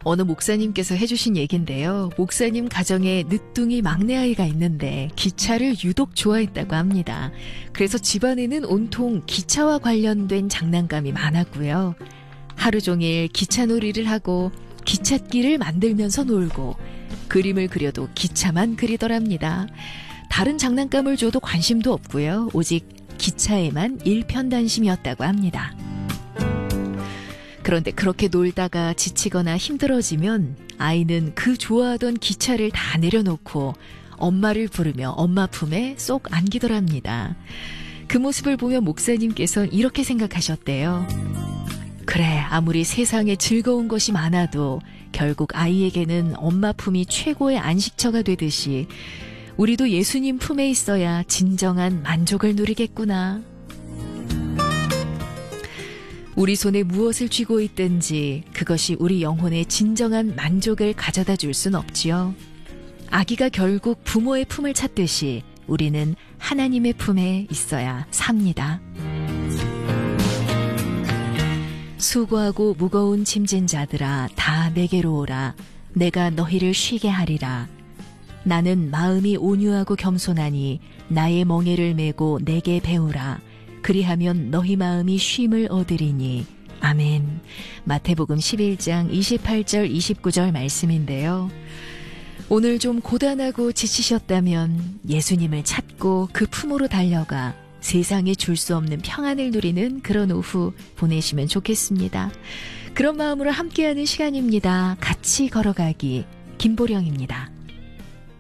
어느 목사님께서 해주신 얘기인데요. 목사님 가정에 늦둥이 막내 아이가 있는데 기차를 유독 좋아했다고 합니다. 그래서 집안에는 온통 기차와 관련된 장난감이 많았고요. 하루 종일 기차놀이를 하고 기찻길을 만들면서 놀고 그림을 그려도 기차만 그리더랍니다. 다른 장난감을 줘도 관심도 없고요. 오직 기차에만 일편단심이었다고 합니다. 그런데 그렇게 놀다가 지치거나 힘들어지면 아이는 그 좋아하던 기차를 다 내려놓고 엄마를 부르며 엄마 품에 쏙 안기더랍니다. 그 모습을 보며 목사님께서는 이렇게 생각하셨대요. 그래, 아무리 세상에 즐거운 것이 많아도 결국 아이에게는 엄마 품이 최고의 안식처가 되듯이 우리도 예수님 품에 있어야 진정한 만족을 누리겠구나. 우리 손에 무엇을 쥐고 있든지 그것이 우리 영혼의 진정한 만족을 가져다 줄 순 없지요. 아기가 결국 부모의 품을 찾듯이 우리는 하나님의 품에 있어야 삽니다. 수고하고 무거운 짐진 자들아 다 내게로 오라. 내가 너희를 쉬게 하리라. 나는 마음이 온유하고 겸손하니 나의 멍에를 메고 내게 배우라. 그리하면 너희 마음이 쉼을 얻으리니. 아멘. 마태복음 11장 28절 29절 말씀인데요. 오늘 좀 고단하고 지치셨다면 예수님을 찾고 그 품으로 달려가 세상에 줄 수 없는 평안을 누리는 그런 오후 보내시면 좋겠습니다. 그런 마음으로 함께하는 시간입니다. 같이 걸어가기 김보령입니다.